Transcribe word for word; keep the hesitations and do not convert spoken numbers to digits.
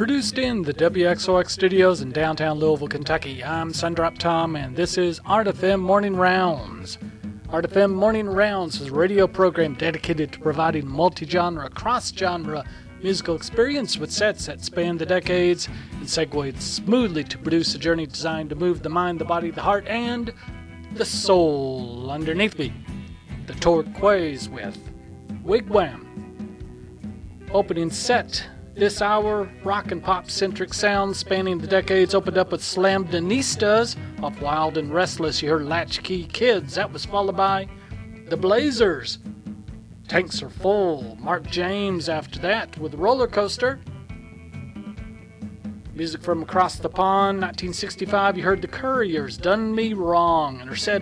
Produced in the W X O X studios in downtown Louisville, Kentucky, I'm Sundrop Tom, and this is Art F M Morning Rounds. Art F M Morning Rounds is a radio program dedicated to providing multi-genre, cross-genre musical experience with sets that span the decades and segued smoothly to produce a journey designed to move the mind, the body, the heart, and the soul underneath me. The Turquoise with Wigwam. Opening set this hour, rock and pop centric sounds spanning the decades opened up with Slamdanistas off Wild and Restless. You heard Latchkey Kids. That was followed by The Blazers. Tanks Are Full. Mark James after that with Roller Coaster. Music from across the pond, nineteen sixty-five. You heard The Couriers, Done Me Wrong, and are said